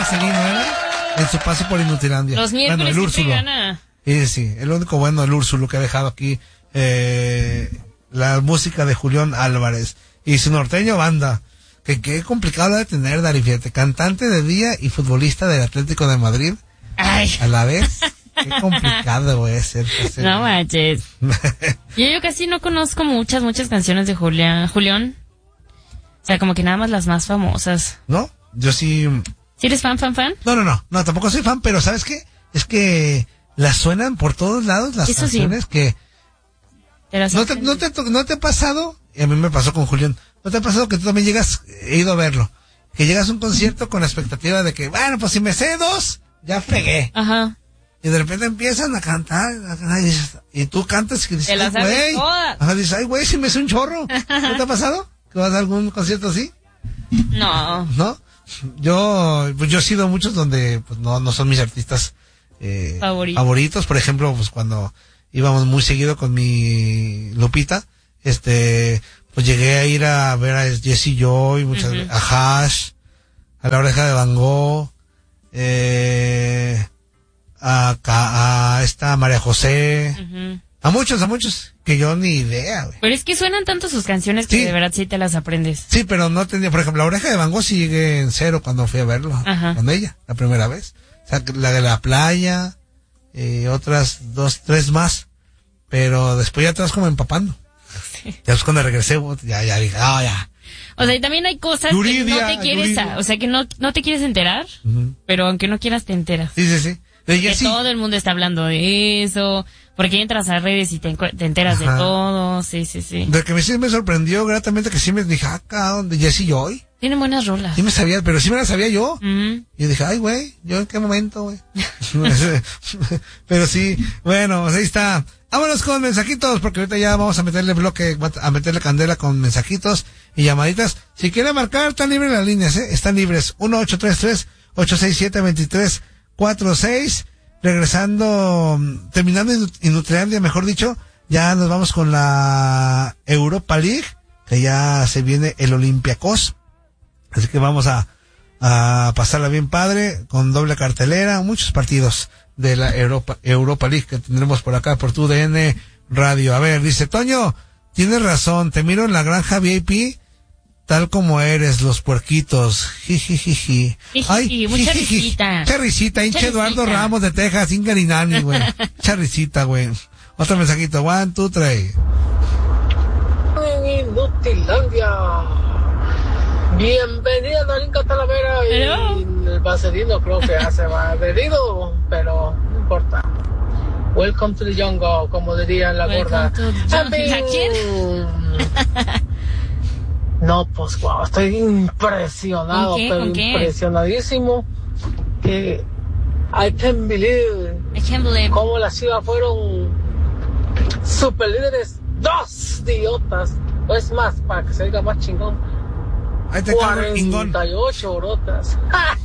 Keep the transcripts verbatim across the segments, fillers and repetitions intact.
Marcelino era en su paso por Inutilandia. Los miércoles bueno, el Úrsulo. Gana. Sí, sí, el único bueno, el Úrsulo, que ha dejado aquí eh, la música de Julián Álvarez y su norteño banda. Que qué complicado de tener, Dari, fíjate, cantante de día y futbolista del Atlético de Madrid. Ay. A la vez. Qué complicado, güey, ser, ser. No manches. yo, yo casi no conozco muchas, muchas canciones de Julián. Julián. O sea, como que nada más las más famosas. ¿No? Yo sí. ¿Sí eres fan, fan, fan? No, no, no, no, tampoco soy fan, pero ¿sabes qué? Es que las suenan por todos lados las Eso canciones sí. que... Te las ¿No te, no, te, ¿No te ha pasado? Y a mí me pasó con Julián. ¿No te ha pasado que tú también llegas, he ido a verlo, que llegas a un concierto con la expectativa de que, bueno, pues si me sé dos, ya fregué? Ajá. Y de repente empiezan a cantar, a cantar y, dices, y tú cantas y dices, Te las ay, sabes güey. todas. Ajá, dices, ay, güey, si me sé un chorro. ¿No te ha pasado? ¿Que vas a algún concierto así? No. ¿No? Yo, pues yo he sido muchos donde, pues no, no son mis artistas eh, Favoritos. favoritos. Por ejemplo, pues cuando íbamos muy seguido con mi Lupita, este, pues llegué a ir a ver a Jessie Joy, muchas Uh-huh. veces, a Hash, a La Oreja de Van Gogh, eh, a, a, a esta María José, Uh-huh. a muchos, a muchos, que yo ni idea, güey. Pero es que suenan tanto sus canciones que Sí. de verdad sí te las aprendes. Sí, pero no tenía, por ejemplo, La Oreja de Van Gogh sigue en cero cuando fui a verlo. Ajá. Con ella, la primera vez. O sea, la de La Playa, eh, otras dos, tres más, pero después ya te vas como empapando. Sí. Ya pues cuando regresé, ya, ya dije, ah, ya. O sea, y también hay cosas Yuridia, que no te quieres, Yuridia. a- o sea, que no, no te quieres enterar, Uh-huh. pero aunque no quieras te enteras. Sí, sí, sí. De Que Jessie, todo el mundo está hablando de eso, porque entras a redes y te, encu- te enteras Ajá. de todo, sí, sí, sí. de que me, sí me sorprendió gratamente que sí me dije, ah, cabrón, de Jessie Joy. Tienen buenas rolas. Sí me sabía, pero sí me la sabía yo. Ujú. Y yo dije, ay, güey, ¿yo en qué momento, güey? Pero sí, bueno, pues ahí está. Vámonos con mensajitos, porque ahorita ya vamos a meterle bloque, a meterle candela con mensajitos y llamaditas. Si quieren marcar, están libres las líneas, ¿eh? Están libres. uno ocho tres tres, ocho seis siete, dos tres cuatro seis. Regresando, terminando en Nutrilandia, mejor dicho, ya nos vamos con la Europa League, que ya se viene el Olympiacos. Así que vamos a, a pasarla bien padre, con doble cartelera, muchos partidos de la Europa, Europa League que tendremos por acá, por tu D N Radio. A ver, dice Toño, tienes razón, te miro en la granja V I P, tal como eres, los puerquitos. Jijijiji. Jijiji, mucha risita. Mucha risita, hinche Mucha Eduardo risita. Ramos de Texas, Ingarinani, güey. Mucha risita, güey. Otro mensajito, one, two, three. En Inutilandia. Bienvenida Darinka Talavera y Hello. el vaselino creo que ya se va adherido, pero no importa. Welcome to the jungle, como diría la Welcome gorda. to the jungle. A mí- No, pues wow, estoy impresionado, ¿Con qué? pero ¿Con qué? impresionadísimo que I can't believe I can't believe. cómo las Chivas fueron super líderes, dos idiotas, o es más, para que se diga más chingón, Ahí te cargo el chingón. cuarenta y ocho brotas.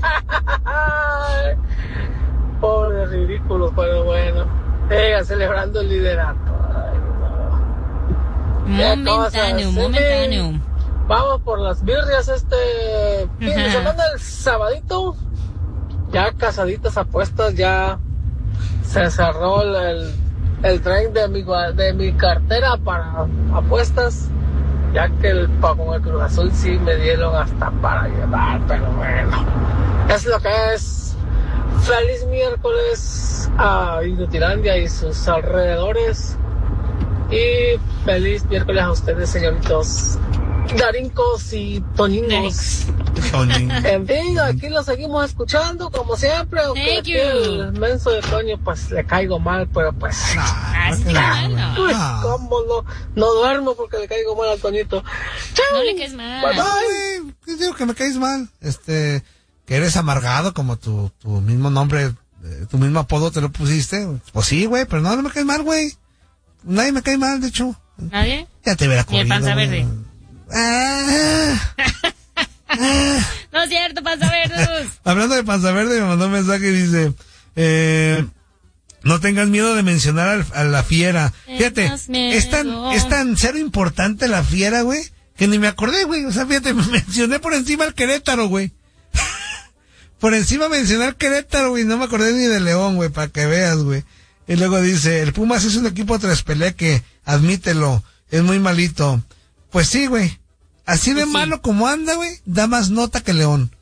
Pobres ridículos, pero bueno, sigan celebrando el liderato. Ay, no. Qué Momentáneo, cosas. momentáneo. Vamos por las birrias este fin de Ajá. semana, el sabadito. Ya casaditas apuestas, ya se cerró el, el, el tren de mi, gua- de mi cartera para apuestas. Ya que el, pa- con el Cruz Azul sí me dieron hasta para llevar, pero bueno. Es lo que es. Feliz miércoles a Inutilandia y sus alrededores. Y feliz miércoles a ustedes, señoritos Darincos y Toñinos. Toñín. En fin, aquí lo seguimos escuchando como siempre, aunque Thank aquí you. el menso de Toño pues le caigo mal, pero pues Ah, sí, Ah, no. pues, ah. cómo no, no duermo porque le caigo mal al Toñito. ¡Chao! No le caes mal. Bye, bye. Ay, güey, digo que me caes mal. Este, que eres amargado como tu, tu mismo nombre, eh, tu mismo apodo te lo pusiste. Pues sí, güey, pero no, no me caes mal, güey. Nadie me cae mal, de hecho. ¿Nadie? Ya te hubiera Ni el corrido, panza güey. verde. Ah, No es cierto, panza verde. hablando de panza verde, me mandó un mensaje y dice, eh, no tengas miedo de mencionar al- a la fiera. Fíjate, Tengas miedo. es tan, es tan cero importante la fiera, güey, que ni me acordé, güey. O sea, fíjate, me mencioné por encima al Querétaro, güey. por encima mencionar Querétaro, güey, no me acordé ni de León, güey, para que veas, güey. Y luego dice, el Pumas es un equipo trespeleque, admítelo, es muy malito. Pues sí, güey, así de Pues sí. malo como anda, güey, da más nota que León.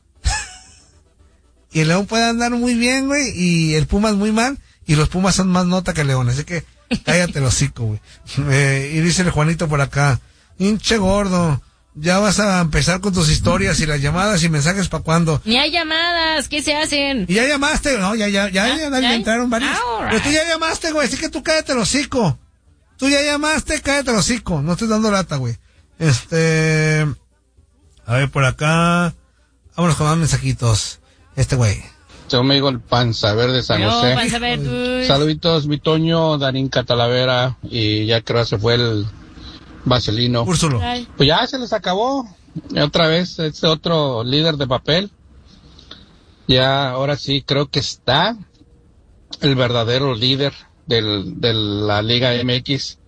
Y el León puede andar muy bien, güey, y el Pumas muy mal, y los Pumas son más nota que León, así que cállate el hocico, güey. Eh, y dice el Juanito por acá, hinche gordo, ya vas a empezar con tus historias y las llamadas y mensajes para cuándo. Ni hay llamadas, ¿qué se hacen? Y ya llamaste, no, ya, ya, ya, ¿Ah? ya, ya, ¿Ya? entraron varios. Ah, Pero tú ya llamaste, güey, así que tú cállate el hocico. Tú ya llamaste, cállate el hocico, no estés dando lata, güey. Este, a ver, por acá, vámonos con más mensajitos. Este güey. Yo me digo el Panza Verde San No, José. Panza Verde. Saluditos, mi Toño, Darín Catalavera, y ya creo que se fue el Vaselino. Úrsulo. Ay. Pues ya se les acabó. Y otra vez, este otro líder de papel. Ya, ahora sí, creo que está el verdadero líder del, de la Liga M X.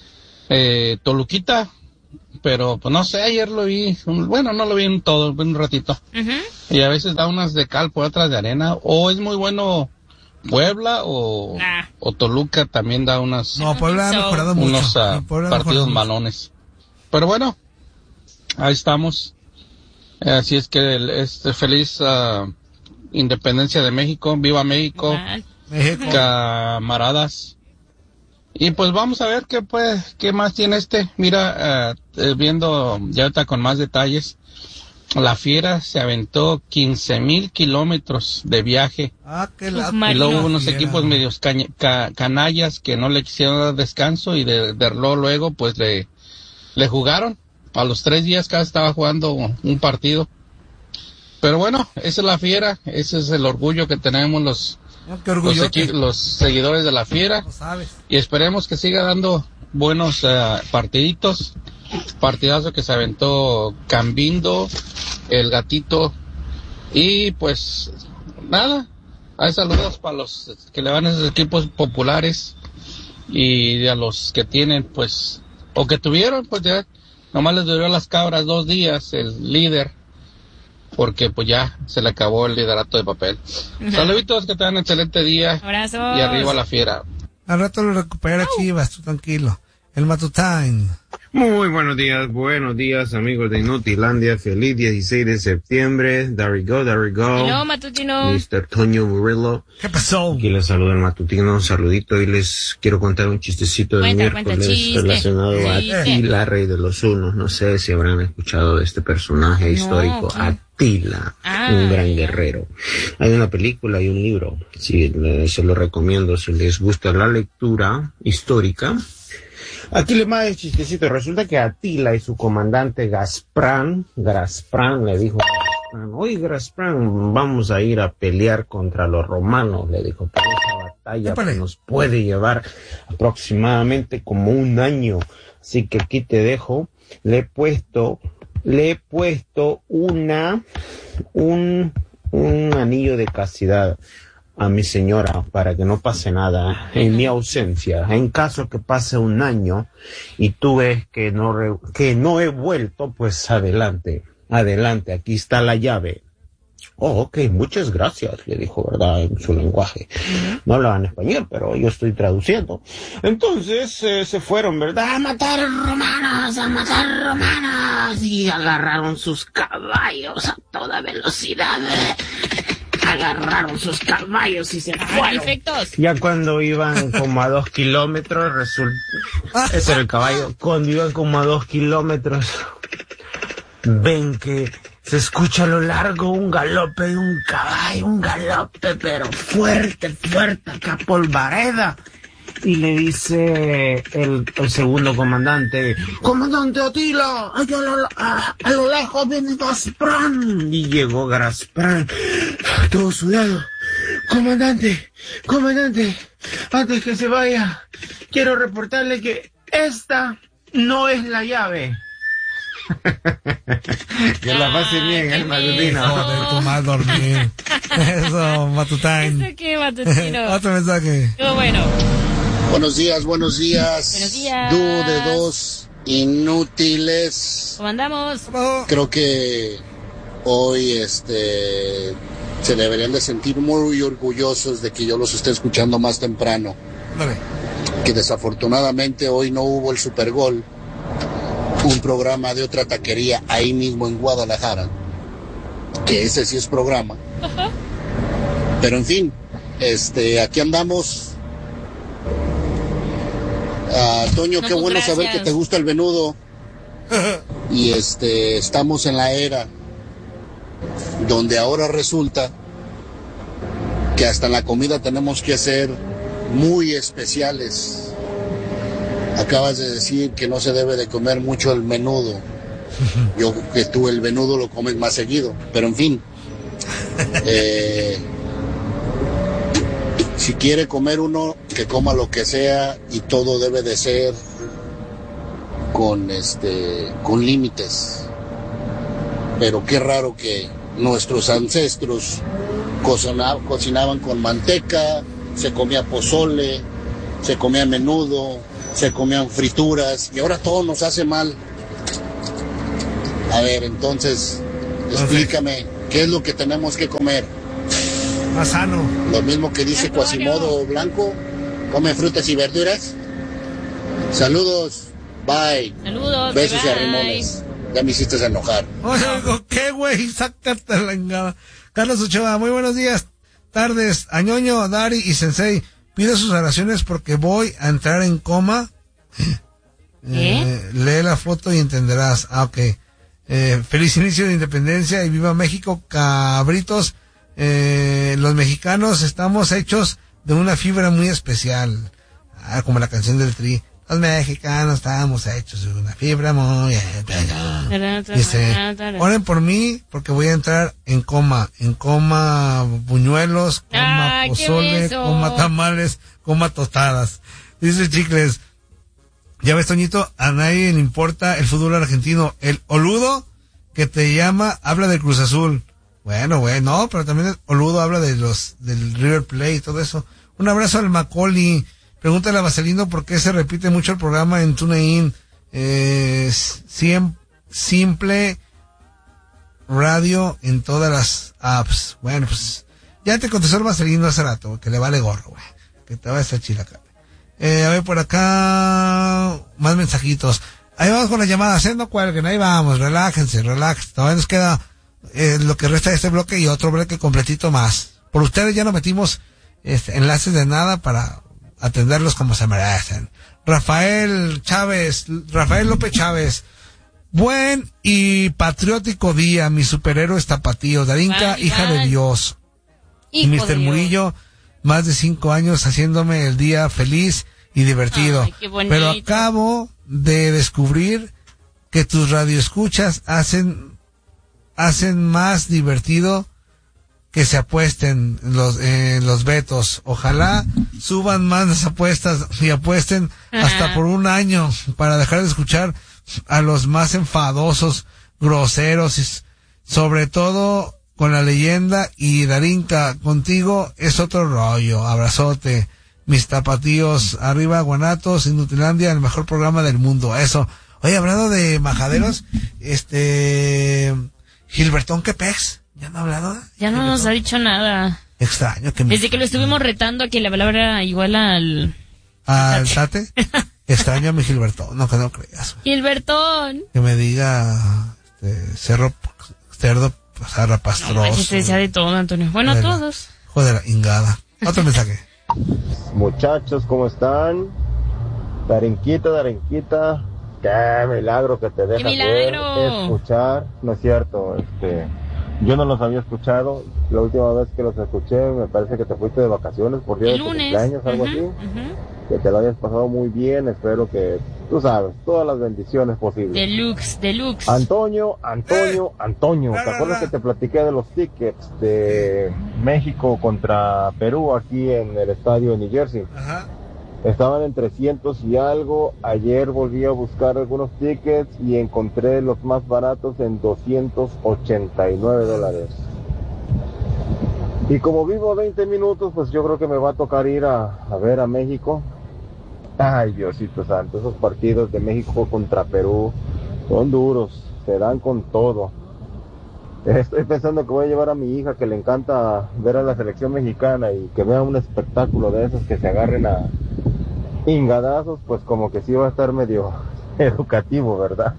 Eh, Toluquita, pero pues no sé, ayer lo vi, bueno, no lo vi en todo, un ratito. Ujú. Y a veces da unas de cal por otras de arena, o es muy bueno Puebla, o, Ah. o Toluca también da unas, No, Puebla ha So- mejorado mucho. unos ah, Sí, Puebla ha partidos mejorado mucho. malones. Pero bueno, ahí estamos. Eh, Así es que el- este feliz ah, Independencia de México, viva México, Igual. México. camaradas. Y pues vamos a ver qué pues, qué más tiene este. Mira, eh, eh, viendo ya ahorita con más detalles, la Fiera se aventó quince mil kilómetros de viaje. Ah, qué Uf, lata. Marino. Y luego hubo unos Fiera. equipos medios caña- ca- canallas que no le quisieron dar descanso y de, de luego, luego pues le, le jugaron. A los tres días cada estaba jugando un partido. Pero bueno, esa es la Fiera, ese es el orgullo que tenemos los, No, qué los, orgullo. equi- los seguidores de la Fiera. No sabes. Y esperemos que siga dando buenos eh, partiditos. Partidazo que se aventó Cambindo, el Gatito. Y pues nada, hay saludos para los que le van a esos equipos populares y a los que tienen pues, o que tuvieron pues ya, nomás les duró las cabras dos días el líder, porque pues ya se le acabó el liderato de papel. Saluditos, que tengan un excelente día. Abrazos. Y arriba la Fiera. Al rato lo recupera Chivas, tú tranquilo. El Matutine. Muy buenos días, buenos días amigos de Inutilandia, feliz dieciséis de septiembre, there we go, there we go, Hello, matutino. mister Toño Murillo, ¿Qué pasó? aquí les saluda el matutino, un saludito y les quiero contar un chistecito del Cuenta, cuenta, miércoles chiste, relacionado chiste. a Atila, rey de los unos, no sé si habrán escuchado de este personaje No, histórico, ¿quién? Atila, Ah, un gran ya. guerrero. Hay una película y un libro, sí, le- se lo recomiendo si les gusta la lectura histórica. Aquí le más el chistecito. Resulta que Atila y su comandante Gaspran, Gaspran le dijo a Gaspran, oye Gaspran, vamos a ir a pelear contra los romanos, le dijo, pero esa batalla Épale. pues, nos puede llevar aproximadamente como un año. Así que aquí te dejo, le he puesto, le he puesto una, un, un anillo de castidad a mi señora para que no pase nada en mi ausencia. En caso que pase un año y tú ves que no re- que no he vuelto, pues adelante, adelante, aquí está la llave. Oh, ok, muchas gracias, le dijo, ¿verdad? En su lenguaje. No hablaban español, pero yo estoy traduciendo. Entonces eh, se fueron, ¿verdad? A matar romanos, a matar romanos. Y agarraron sus caballos a toda velocidad. Agarraron sus caballos y se Ah, fueron. efectos. Ya cuando iban como a dos kilómetros, resulta... Ese era el caballo. Cuando iban como a dos kilómetros, ven que se escucha a lo largo un galope de un caballo, un galope, pero fuerte, fuerte, acá polvareda. Y le dice el, el segundo comandante, comandante Atila, allá a lo, a, a lo lejos viene Gaspran. Y llegó Gaspran, todo sudado. Comandante, comandante, antes que se vaya, quiero reportarle que esta no es la llave. Que la pase bien, Ay, el qué matutino. Joder, tu mal dormir. Eso, Matutine. ¿Eso qué, matutino? Otro mensaje. Estuvo bueno. Buenos días, buenos días. Buenos días. Dúo de dos inútiles. ¿Cómo andamos? Creo que hoy este se deberían de sentir muy orgullosos de que yo los esté escuchando más temprano. Vale. Que desafortunadamente hoy no hubo el Super Gol, un programa de otra taquería ahí mismo en Guadalajara, que ese sí es programa. Ajá. Pero en fin, este, aquí andamos. Ah, Toño, No, qué pues, bueno gracias. saber que te gusta el menudo. Y este, estamos en la era donde ahora resulta que hasta en la comida tenemos que ser muy especiales. Acabas de decir que no se debe de comer mucho el menudo. Yo creo que tú el menudo lo comes más seguido, pero en fin. Eh, si quiere comer uno, que coma lo que sea, y todo debe de ser con este con límites. Pero qué raro que nuestros ancestros cocina- cocinaban con manteca, se comía pozole, se comía menudo, se comían frituras, y ahora todo nos hace mal. A ver, entonces, explícame, ¿qué es lo que tenemos que comer? Más sano. Lo mismo que dice Antonio. Quasimodo Blanco, come frutas y verduras. Saludos, bye. Saludos. Besos y bye. arrimones. Ya me hiciste enojar. Oye, ¿qué, güey? Sácate la engada. Carlos Ochoa, muy buenos días, tardes. Añoño, Dari y Sensei, pide sus oraciones porque voy a entrar en coma. Eh, lee la foto y entenderás. Ah, ok. Eh, feliz inicio de independencia y viva México, cabritos. Eh, los mexicanos estamos hechos de una fibra muy especial. Ah, como la canción del Tri. Los mexicanos estamos hechos de una fibra muy especial. Dice, oren por mí porque voy a entrar en coma, en coma buñuelos, coma Ay, qué pozole, beso. coma tamales, coma tostadas. Dice Chicles, ya ves, Toñito, a nadie le importa el fútbol argentino. El Oludo que te llama habla del Cruz Azul. Bueno, güey, no, pero también el Oludo habla de los del River Plate y todo eso. Un abrazo al Macaulay. Pregúntale a Vaselino por qué se repite mucho el programa en TuneIn. Eh, siem- simple radio en todas las apps. Bueno, pues ya te contestó el Vaselino hace rato, que le vale gorro, güey. Que te va a estar chilaca. Eh, a ver, por acá, más mensajitos. Ahí vamos con las llamadas, ¿eh? No cuelguen, ahí vamos, relájense, relájense. Todavía nos queda eh, lo que resta de este bloque y otro bloque completito más. Por ustedes ya no metimos este, enlaces de nada para atenderlos como se merecen. Rafael Chávez, Rafael López Chávez, buen y patriótico día, mi superhéroe es tapatío, Darinka, Bye, hija bye. de Dios. Y Hijo mister de Dios. Murillo, más de cinco años haciéndome el día feliz y divertido. Ay, qué bonito. Pero acabo de descubrir que tus radioescuchas hacen, hacen más divertido que se apuesten los, eh, los vetos. Ojalá suban más las apuestas y apuesten hasta Ajá. por un año para dejar de escuchar a los más enfadosos, groseros, y s- sobre todo con la leyenda. Y Darinka, contigo es otro rollo. Abrazote. Mis tapatíos, arriba Guanatos, Inutilandia, el mejor programa del mundo. Eso. Oye, hablando de majaderos, este, Gilbertón Quepex, ¿ya no ha hablado? Ya no nos ha dicho nada. Extraño que me... Desde que lo estuvimos retando a que la palabra igual al Al Tate, extraño a mi Gilbertón, no que no creas. Gilbertón. Que me diga, este, cerro, cerdo, zarra No, pastroso. se decía de todo, Antonio. Bueno, Joder, todos. Joder, ingada. Otro mensaje. Muchachos, ¿cómo están? Darinquita, Darinquita, qué milagro que te dejas ver, milagro! escuchar, no es cierto, este, yo no los había escuchado, la última vez que los escuché me parece que te fuiste de vacaciones por día El de tu lunes. cumpleaños, algo Ujú, así, ujú. que te lo hayas pasado muy bien, espero que, tú sabes, todas las bendiciones posibles. Deluxe, deluxe. Antonio, Antonio, Antonio, ra, ¿te ra, acuerdas ra. que te platiqué de los tickets de México contra Perú aquí en el estadio de New Jersey? Ajá. Estaban en trescientos y algo. Ayer volví a buscar algunos tickets y encontré los más baratos en doscientos ochenta y nueve dólares. Y como vivo a veinte minutos, pues yo creo que me va a tocar ir a, a ver a México. Ay, Diosito santo, esos partidos de México contra Perú son duros, se dan con todo. Estoy pensando que voy a llevar a mi hija que le encanta ver a la selección mexicana y que vea un espectáculo de esos que se agarren a ingadazos, pues como que sí va a estar medio educativo, ¿verdad?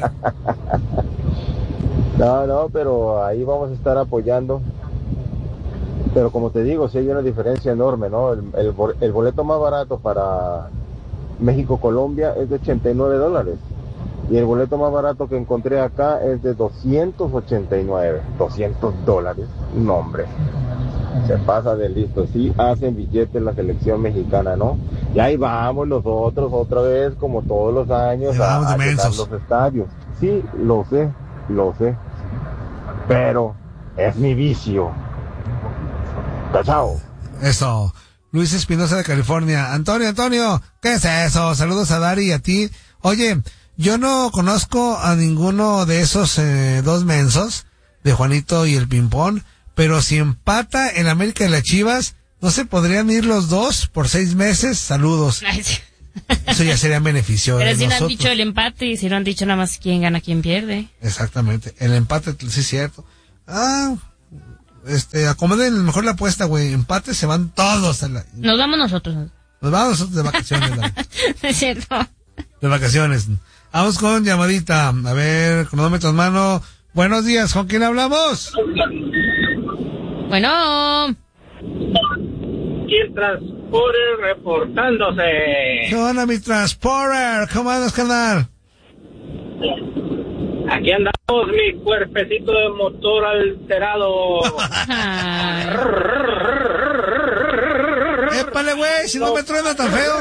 No, no, pero ahí vamos a estar apoyando. Pero como te digo, sí hay una diferencia enorme, ¿no? El, el, el boleto más barato para México-Colombia es de ochenta y nueve dólares. Y el boleto más barato que encontré acá es de doscientos ochenta y nueve. doscientos dólares. No, hombre. Se pasa de listo. Sí hacen billetes la selección mexicana, ¿no? Y ahí vamos nosotros otra vez, como todos los años, a, a llenar los estadios. Sí, lo sé, lo sé. Pero es mi vicio. Chao. Eso. Luis Espinosa de California. Antonio, Antonio, ¿qué es eso? Saludos a Dari y a ti. Oye, yo no conozco a ninguno de esos eh, dos mensos, de Juanito y el Pimpón, pero si empata el América y las Chivas, ¿no se podrían ir los dos por seis meses? Saludos. Ay, sí. Eso ya sería beneficio Pero de si no nosotros. han dicho el empate y si no han dicho nada más quién gana, quién pierde. Exactamente. El empate, sí es cierto. Ah, este, acomoden mejor la apuesta, güey. Empate, se van todos a la... Nos vamos nosotros. Nos vamos nosotros de vacaciones. ¿No? Es cierto. De vacaciones. Vamos con llamadita. A ver, cronómetro en mano. Buenos días, ¿con quién hablamos? Bueno. Y el Transporter reportándose. ¿Qué onda, mi Transporter? ¿Cómo andas, carnal? Aquí andamos, mi cuerpecito de motor alterado. ¡Épale, güey! Si no me truena tan feo.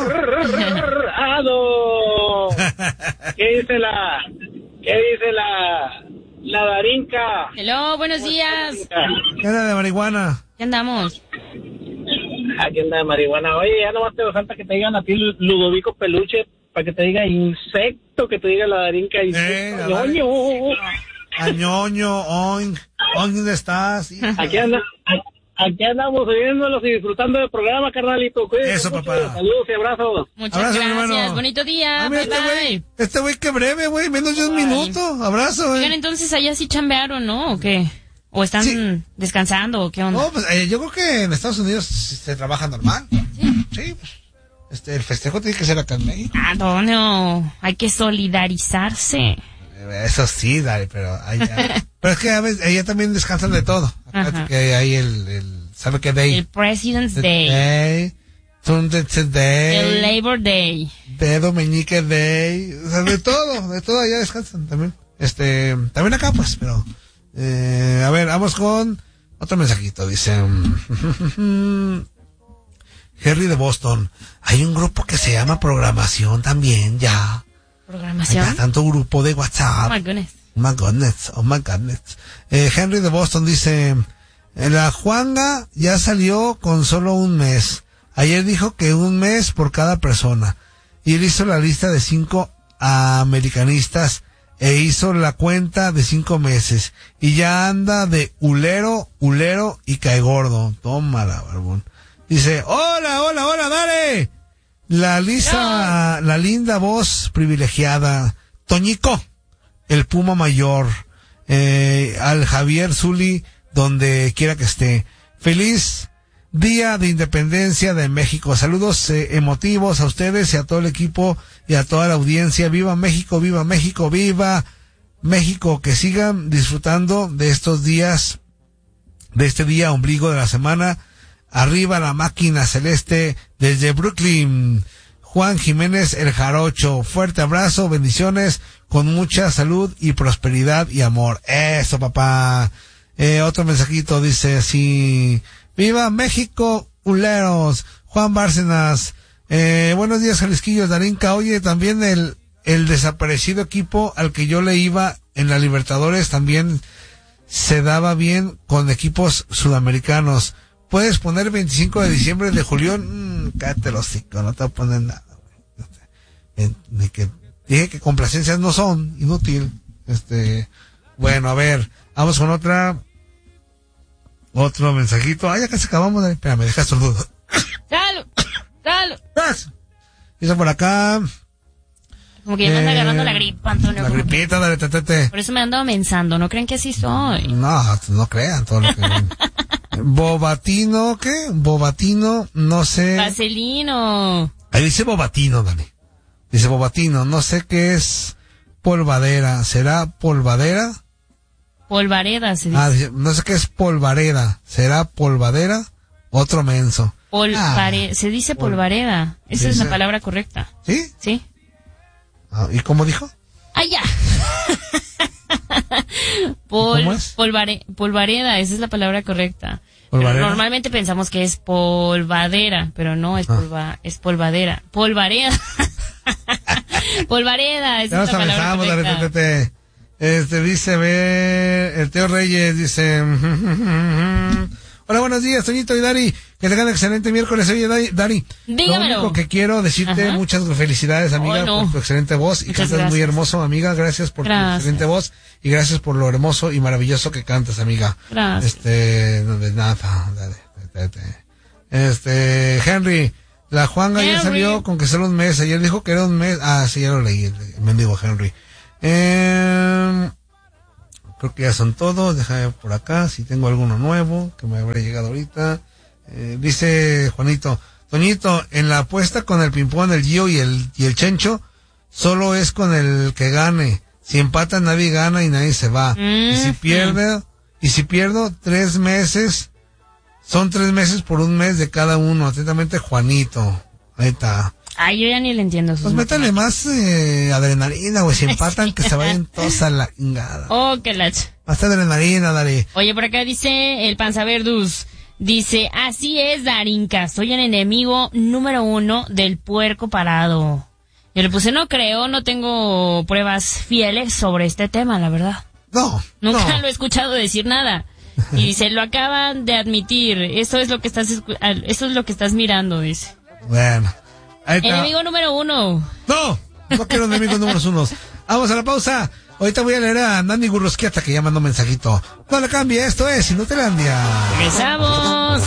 ¿Qué dice la... ¿Qué dice la... la Darinka? Hello, buenos días. ¿Qué era de marihuana? ¿Qué andamos? Aquí anda de marihuana. Oye, ya nomás te falta que te digan a ti Ludovico Peluche, para que te diga insecto, que te diga la Darinka insecto. Eh, ñoño. Añoño, oing, oing, ¿dónde estás? Aquí anda, aquí andamos oyéndolos y disfrutando del programa, carnalito. Cuídense Eso, mucho. papá. Saludos y abrazos. Muchas Abrazo, gracias. hermano. Bonito día. Ah, mira, bye, este bye. güey, este güey que breve, güey, menos de un minuto. Abrazo, güey. Oigan, entonces allá sí chambearon, ¿no? ¿O qué? ¿O están Sí. descansando o qué onda? No, pues eh, yo creo que en Estados Unidos se trabaja normal. Sí. Sí, pues, este, el festejo tiene que ser acá en México. Antonio, hay que solidarizarse. Eh, Eso sí, dale, pero allá, pero es que a veces, allá también descansan de todo. Acá Ajá. que hay el, el, ¿sabe qué day? El President's The Day. Day, Sunday Day. El Labor Day. Dedo Meñique Day, o sea, de todo, de todo allá descansan también. Este, también acá pues, pero, eh, a ver, vamos con otro mensajito, dice, Henry de Boston, hay un grupo que se llama Programación también, ya. ¿Programación? Hay tanto grupo de Oh WhatsApp. my goodness. Oh my goodness, oh my goodness. Eh, Henry de Boston dice, la Juanga ya salió con solo un mes. Ayer dijo que un mes por cada persona. Y él hizo la lista de cinco americanistas e hizo la cuenta de cinco meses. Y ya anda de hulero, hulero y cae gordo. Tómala, barbón. Dice, hola, hola, hola, dale. La lisa, la linda voz privilegiada. Toñico, el Puma Mayor. Eh, al Javier Zuli, donde quiera que esté. Feliz Día de Independencia de México. Saludos eh, emotivos a ustedes y a todo el equipo y a toda la audiencia. Viva México, viva México, viva México. Que sigan disfrutando de estos días, de este día ombligo de la semana. Arriba la máquina celeste desde Brooklyn. Juan Jiménez el Jarocho. Fuerte abrazo, bendiciones, con mucha salud y prosperidad y amor. Eso, papá. Eh, otro mensajito dice así: viva México, huleros. Juan Bárcenas, eh, buenos días, Jalisquillos, Darinka. Oye, también el, el desaparecido equipo al que yo le iba en la Libertadores también se daba bien con equipos sudamericanos. ¿Puedes poner veinticinco de diciembre de Julián? Mmm, cállate los hocico, no te voy a poner nada, güey. Ni que, dije que complacencias no son, inútil. Este, bueno, a ver, vamos con otra, otro mensajito. Ah, ya casi acabamos de, espérame, deja sordudo. ¡Salud! ¡Salud! Dice por acá, Como que ya me anda agarrando la gripa, Antonio. La gripita, dale, tetete. Por eso me ando mensando, ¿no creen que así soy? No, no crean todo lo que... Bobatino, ¿qué? Bobatino, no sé. Vaselino. Ahí dice Bobatino, Dani. Dice Bobatino, no sé qué es polvadera. ¿Será polvadera? Polvareda, se dice. Ah, dice, no sé qué es polvareda. ¿Será polvadera? Otro menso. Polvare... Ah, se dice polvareda. Esa dice... es la palabra correcta. ¿Sí? Sí. Ah, ¿y cómo dijo? ¡Ah, ya! Pol, ¿Cómo es? Polvare, polvareda, esa es la palabra correcta. Pero normalmente pensamos que es polvadera, pero no, es, polva, ah. es polvadera. Polvareda. Polvareda, esa ya es la palabra correcta. Te, te, te. Este, dice, ver, el Teo Reyes dice... Hola, buenos días, Toñito y Dari. Que tengan excelente miércoles. Oye, Dari, dígamelo. Lo único que quiero decirte, Ajá. muchas felicidades, amiga, oh, no. por tu excelente voz. Y muchas cantas gracias. Muy hermoso, amiga. Gracias por gracias. tu excelente voz. Y gracias por lo hermoso y maravilloso que cantas, amiga. Gracias. Este, no de nada. Este, Henry, la Juanga ya salió con que solo un mes. Ayer dijo que era un mes. Ah, sí, ya lo leí. El mendigo Henry. Eh... Creo que ya son todos. Déjame por acá si tengo alguno nuevo que me habrá llegado ahorita. Eh, dice Juanito, Toñito, en la apuesta con el ping-pong, el Gio y el, y el Chencho, solo es con el que gane. Si empata nadie gana y nadie se va. Mm-hmm. Y si pierde, y si pierdo tres meses, son tres meses por un mes de cada uno. Atentamente Juanito. Ahí está. Ay, yo ya ni le entiendo. Pues métale más eh, adrenalina, güey. Si empatan, que se vayan todos a la ingada. Oh, qué lacha. Más adrenalina, Dari. Oye, por acá dice el Panzaverdus. Dice, así es, Darinka. Soy el enemigo número uno del puerco parado. Yo le puse, no creo, no tengo pruebas fieles sobre este tema, la verdad. No. Nunca no. lo he escuchado decir nada. Y dice, lo acaban de admitir. Eso es lo que estás, eso es lo que estás mirando, dice. Bueno. Enemigo número uno. No, no quiero enemigos números unos. Vamos a la pausa. Ahorita voy a leer a Nani Gurrosquiata que ya mandó un mensajito. No le cambie, esto es Inutilandia. Regresamos.